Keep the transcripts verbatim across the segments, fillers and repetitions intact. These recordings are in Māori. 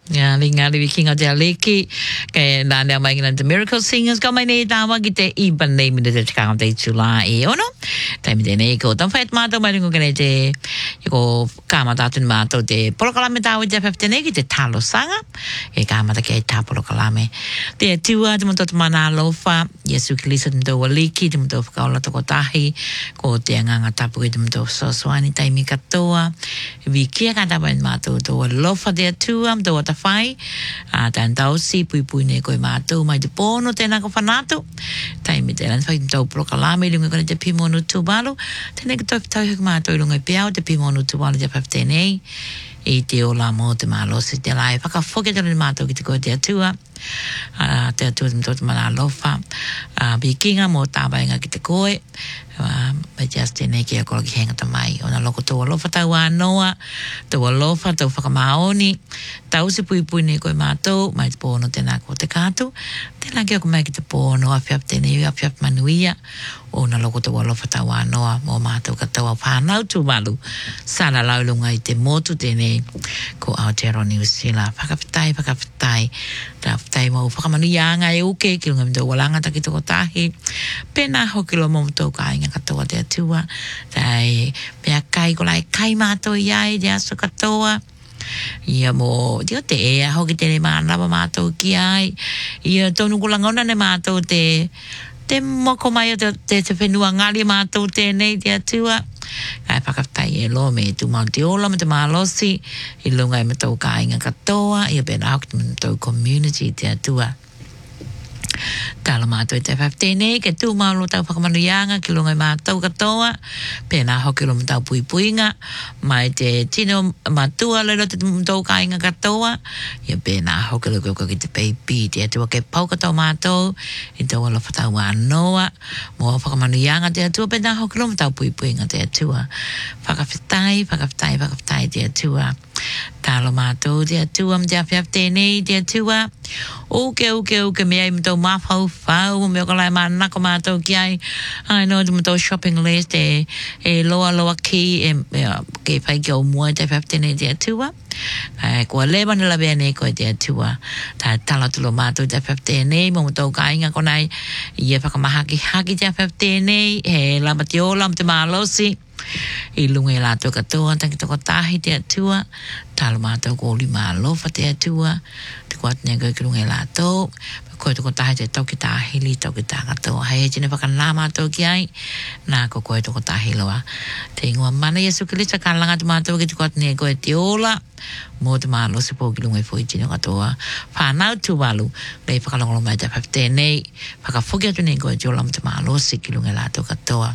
Ya, linga di king aja leki ke nanda mai ngana the miracle singers ko mai nei tawa gite iban nei mi de chakang de chula e ono time de nei ko tan fait ma to mai ngo kene te ko kama ta tin ma to de polokalame tawa je fifteen nei gite talo sanga e kama ta ke ta polokalame te tua de mo to mana lofa yesu kristo de leki de mo to ka ola to ko tahi ko te nganga tapu de mo to so swani time katoa vi kia ka ta ma to to lofa de tua am to fai a tan tau si pui pui ne koi mātou mai te pono tēnā ko whanātou taimi tēnā whai tau prokalame lunga kone te pimonu tūbalo tēnā ki tau tau hik mātou lunga piao te pimonu tūbalo te fifteen ei e te ola mō te mālo si te lai whakawhoke tēnā mātou ki te koe te atua a te atua te mtō te mana lofa a bikinga mō tāwainga ki te koe mai te aste nei kia kola ki henga tamai ona loko tō alofa tau anoa tō alofa tau whakamaoni tau se pui pui nei koe mātou mai te pōno tēnā ko te kātou tēnā kia ko mai ki te pōno a whiap tēnei a whiap manuia ona loko tō alofa tau anoa mō mātou ka tau au whānau tū walu sara laulunga i te motu tēnei ko Aotearoa New Zealand whakapitai whakapitai ta tai mo whakamanuia anga e uke ki lunga mtau walanga taki toko tahi pēnā hoki lo mō mtau ka inga katoa te atua tai pēa kai ko lai kai mātou iai te aso katoa ia mo dio te ea hoki tēne mānawa mātou ki ai ia tonu kulangona ne mātou te te moko mai o te te whenua ngali mātou tēnei te atua kai whakatai e lo me tu mau te ola me te mālosi i lunga i matau ka inga katoa ia pēna hoki te matau community te atua talo mātou te fifteen nei ke tū mau lo tau whakamanuianga ki lunga i mātou katoa pēnā hoki lo matau pui puinga mai te tino matua lero te matau ka inga katoa ia pēnā hoki lo koko ki te baby te atua ke pau katoa mātou i tau alo whatau anoa mo whakamanuianga te atua pēnā hoki lo matau pui puinga te atua whakawhitai, whakawhitai, whakawhitai te atua talo mātou te atua mtea fifteen nei te atua uke uke uke mea i matau mawhau whau mea kalai maa nako mātou ki ai ai no te matau shopping list e, e loa loa ki e, e ke whai ki au mua te fifteen nei te atua ai kua lewa ni la bea nei koe te atua ta tala tulo mātou te fifteen nei mo matau ka inga konai i e whakamahaki haki te fifteen nei he lama te ola te mālosi i lunga i lātou katoa tangi toko tahi te atua talo mātou ko li mālofa te atua te kuatnia koe ki lunga i lātou koe toko tahi te tauki tahi li tauki tā katoa hei he tine whakanā mātou ki ai nā ko koe toko tahi loa te ingua mana Yesu Kirista ka langa te mātou ki te kuatnia koe te ola mō te mālo se pō ki lunga i fōi tine katoa whanau tu walu lei whakalongolo mai te fifteen nei whakafuki atu nei koe te ola mo te mālo se ki lunga i lātou katoa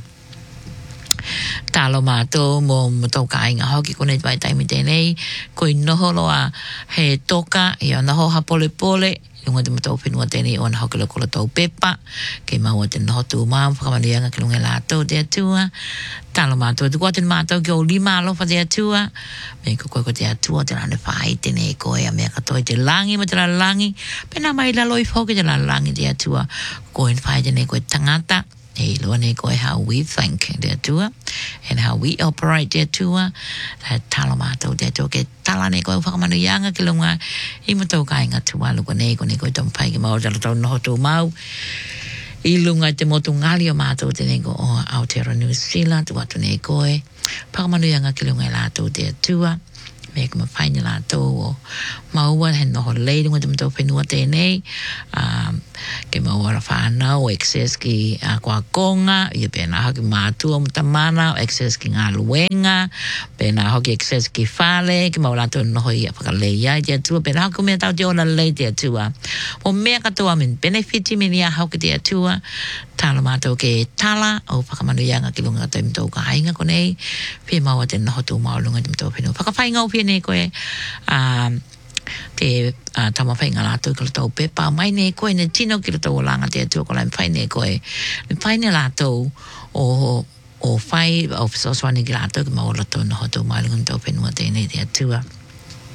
talo mātou mō matau ka inga hoki kone te vai taimi tēnei koi noho loa he toka i o noho ha pole pole lunga te matau whenua tēnei o na hoki lo kola tau pepa kei maua te noho tū māu whakamanuianga ki lunga lātou te atua talo mātou te kua te mātou ki o lima alofa te atua me ko koe ko te atua te rane whai tēnei koe a mea katoe te langi ma te la langi pena mai la loi whoki te la langi te atua koe whai tēnei koe tangata Hey, Luane koe how we think te atua and how we operate te atua ta talo mātou te atua ke tala ne koe whakamanuianga ki lunga i matau ka inga tua luka ne koe ne koe tampai ki mau tala tau noho tō mau i lunga te motu ngali o mātou te nego o Aotearoa New Zealand tu atu ne koe whakamanuianga ki lunga i lātou te atua me ka mawhaini lātou o maua he noho leirunga te matau whenua tēnei um, ke maua ra whanau o access ki a uh, kua konga ia pēnā hoki mātua mutamana o access ki ngā luenga pēnā hoki access ki whale ke maua lātou noho i a whakalei ai te atua pēnā hoki mea tau te ona lei te atua o mea katoa min benefiti meni a hoki te atua talo mātou ke tala o whakamanuianga ki lunga tau mtau ka hainga konei pē maua te noho tū maulunga te mtau whenua whakawhainga o nei koe um, te uh, tama whainga lātou ka tau pepa mai nei koe ne tino ki tau o langa te atua ko lai mwhai nei koe ne whai nei lātou o o whai o fisoswani ki lātou ki maola tau noho tau mailunga tau whenua tēnei te atua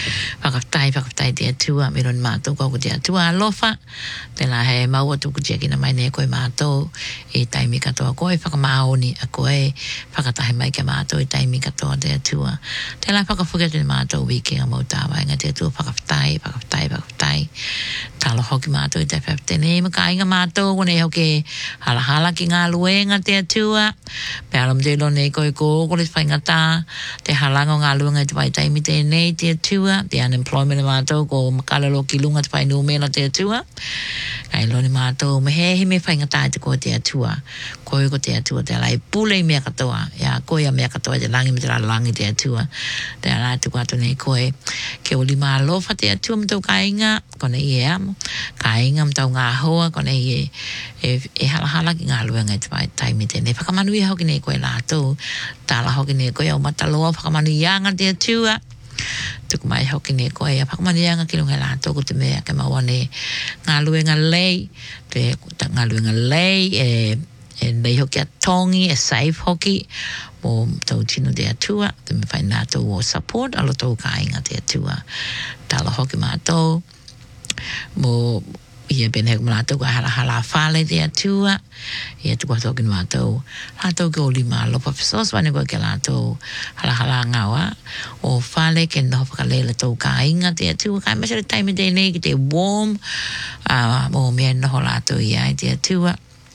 whakaftai whakaftai te atua me roni mātou kau ko te atua alofa te la he maua tuku tia kina mai ne koe mātou e taimi katoa koe whakamaoni a koe whakatahe mai ke mātou e taimi katoa te atua te la whakafuka te mātou wiki a mau tāwa inga te atua whakaftai whakaftai whakaftai talo hoki mātou i te whaptene maka inga mātou kone hoke hala hala ki ngā luenga te atua pe alam te lo nei koe ko kore whaingata te halanga ngā luenga te pai taimi te nei te atua te unemployment mātou ko makalalo ki lunga te pai numela te atua kai lo ni mātou me he he me whaingata te ko te atua koe ko te atua te alai pule mea katoa ya koe a mea katoa te langi me te langi te atua te alai tuku atu nei koe ke oli maa lofa te atua mtau ka inga kone i e amo ka inga mtau ngā hoa kone i e e, e hala hala ki ngā luenga te pai taimi te nei whakamanu i hoki nei koe lātou tāla hoki nei koe au mataloa whakamanu i anga te atua tuku mai hoki ne koe a whakamani anga ki lunga la toko te mea ke mawane ngā luenga lei te ngā luenga lei e, e nei hoki a tongi e safe hoki mo tau tino te atua te me whai nā tau o support alo tau ka inga te atua tala hoki mātou mo ia bene ko mātou ka hala hala whale te atua ia tuku atoki ni mātou lātou ke o lima lopa pisos wane koe ke lātou hala hala ngawa o whale ke noho whakalela tau ka inga te atua kai masere taime te nei ki te warm uh, mo mea noho lātou ia te atua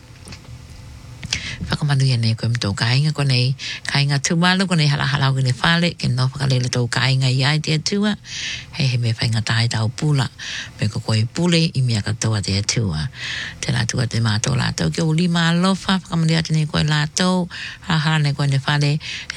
whakamanu ia nei koe mtau ka inga konei ka inga tumalu konei hala hala o kene whale ke noho whakalela tau ka inga ia te atua hei he me whainga tae tau pula me ko koe pule i mea katoa te atua te lātua te mātou lātou ke o lima alofa whakamanu atu nei koe lātou hala hala nei koe ne whale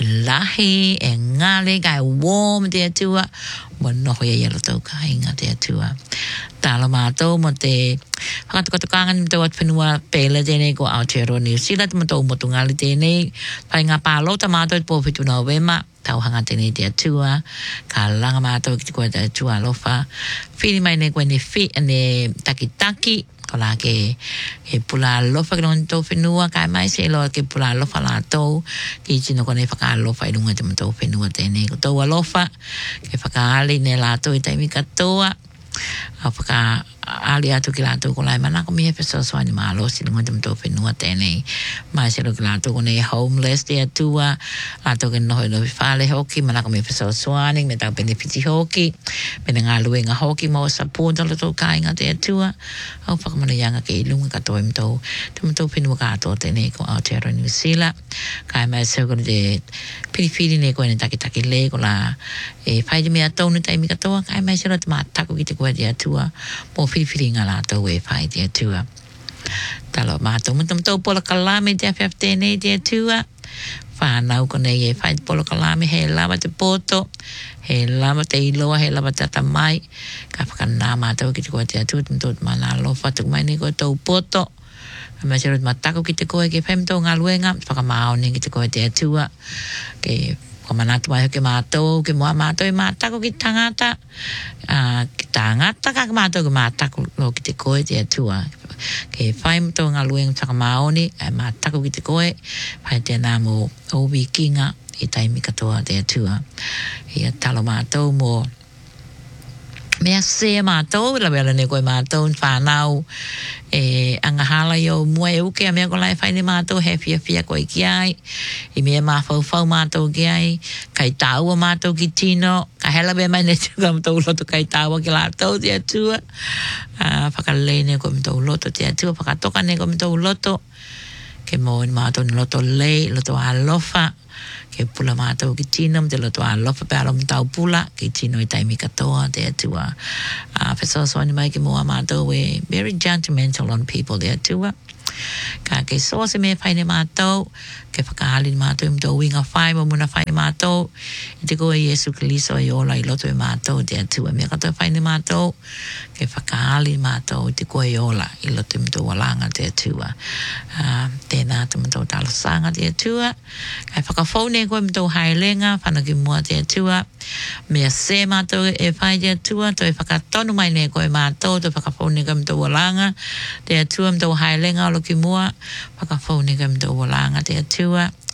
lahi e ngale kai warm te atua mo noho ia ia tau ka inga te atua talo mātou mo te whakatukatukanga ni mtau atu whenua pēle tēnei ko Aotearoa New Zealand mo tau motungali tēnei pai ngā pālota mātou te pōwhitu na wema tau hanga tēnei te atua ka langa mātou ki te koe te atua alofa whiri mai ne koe ne whi ne taki taki ko la ke ke pula alofa ki nongi tau whenua kai mai se loa ke pula alofa la tau ki tino kone whaka alofa i runga te mtau whenua tēnei ko tau alofa ke whaka ali ne la tau i taimi katoa a whaka ali atu ki lātou ko lai manako mi he peso soani malo si lunga te mto whenua tēnei mai se lo ki lātou ko nei homeless te atua lātou ke noho i nohi whale hoki manako mi he peso soani me tau benefiti hoki me ngā luenga hoki mo support alo tau kāinga te atua au whakamana ianga ke ilunga katoa i mto te mto whenua katoa tēnei ko Aotearoa New Zealand kai mai se kono te piripiri ne koe ne taki taki le ko la e whaide mea taunu taimi katoa kai mai se lo te mātako ki te koe te atua mo whiwhiri ngā lātou e whai te atua. Talo mātou mutam tau pola kalame te awhiaf tēnei te atua. Whānau konei e whai pola kalame he lawa te poto, he lawa te iloa, he lawa tata mai. Ka whakanā mātou ki te koe te atua, te mtou te mana alofa, tuku mai nei koe tau poto. Ka mai serot matako ki te koe ke whaimtau ngā luenga, whakamao nei ki te koe te atua. Ke ko manatu mai ke mātou, ke mua mātou i mātako ki tangata, uh, ki tangata ka mātou ki mātako lo ki te koe te atua. Ke whai mātou ngā luenga whakamaoni, e mātako ki te koe, whai tēnā mō obi kinga i taimi katoa te atua. Ia talo mātou mō mea se mātou, la wela ne koe mātou whanau, e angahala i o mua e uke a mea ko lai whaine mātou he fia fia koe ki ai, i mea mawhau whau mātou ki ai, kai tāua mātou ki tino, ka hela bea mai ne tuka mātou loto kai tāua ki lātou te atua, uh, whakalei ne koe mātou loto te atua, whakatoka ne koe mātou loto, ke mō ni mātou ni loto lei, loto alofa, ke pula mātou ki tino, te loto alofa pe alo mtau pula, ki tino i taimi katoa te atua. Uh, Wheso soani mai ki mua mātou e very judgmental on people te atua. Ka ke soa se me whaine mātou, ke whakahali ni mātou i mtau winga whai, mo muna whai mātou, i te koe Iesu Kiliso i ola i loto i mātou te atua. Mea katoa whaine mātou, ke whakahali ni mātou i te koe i ola i loto i mtau walanga te atua. Uh, tēnā te mtau talo sanga te atua. Kai whakawhaune koe mtau hailenga, whana ki mua te atua. Mea se mātou e whai te atua, toi whakatonu mai ne koe mātou, toi whakawhaune koe mtau walanga te atua, mtau hailenga o ki mua, whakawhaune koe mtau walanga te atua.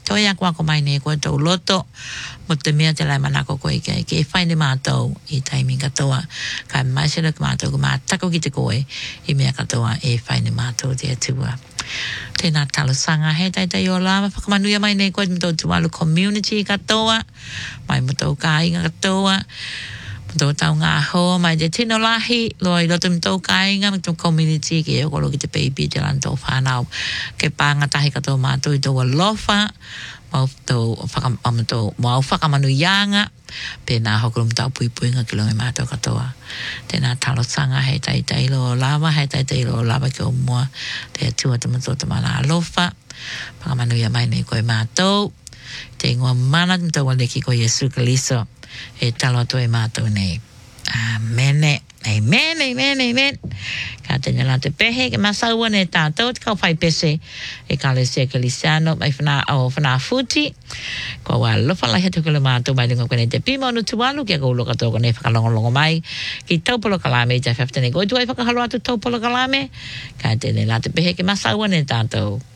Toia kwa ko mai ne ko to loto mo te mea te lai manako koe ke ke whai ne mātou i taimi katoa ka mai sera ka mātou ka mātako ki te koe i mea katoa e whai ne mātou te atua. Tēnā talo sanga he tai tai o lama whakamanuia mai ne koe mto tualu community katoa mai mto ka inga katoa mto tau ngā hoa mai te tino lahi loi loto mto ka inga mto community ke e kolo ki te baby te lanto whanau ke pānga tahi katoa mātou i tō lofa mau tō whakamamto mau whakamanu ianga pēnā hokuru mtau pui pui ngā ki longa mātou katoa. Tēnā talo sanga hei tai tai lo lava, hei tai tai lo lava ki o mua te atua te mato te mana alofa whakamanu ia mai nei koe mātou te ngua mana te mtau aleki ko Yesu Kaliso e talo atu e mātou nei. Amene. Amen, amen, amen. Ka te nela te pehe, ke masaua ne tātou, te kau whai pese, e ka le sea Kalisiano, mai whanā, o whanā futi, ko wa lofa lai hatu kula mātou, mai lunga kone te pima onu tualu, kia kou loka tōko ne whakalongolongo mai, ki taupolo kalame, te whiawhtene, koe tuai whakahalo atu taupolo kalame, ka te nela te pehe, ke masaua ne tātou.